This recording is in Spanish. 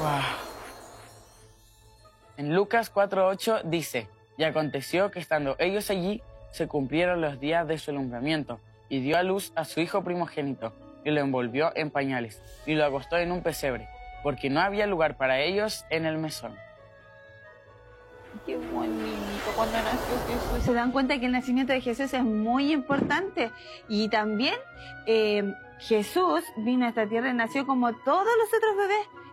En Lucas 4:8 dice, y aconteció que estando ellos allí, se cumplieron los días de su alumbramiento, y dio a luz a su hijo primogénito, y lo envolvió en pañales, y lo acostó en un pesebre, porque no había lugar para ellos en el mesón. Qué bonito cuando nació Jesús. Se dan cuenta que el nacimiento de Jesús es muy importante. Y también Jesús vino a esta tierra y nació como todos los otros bebés.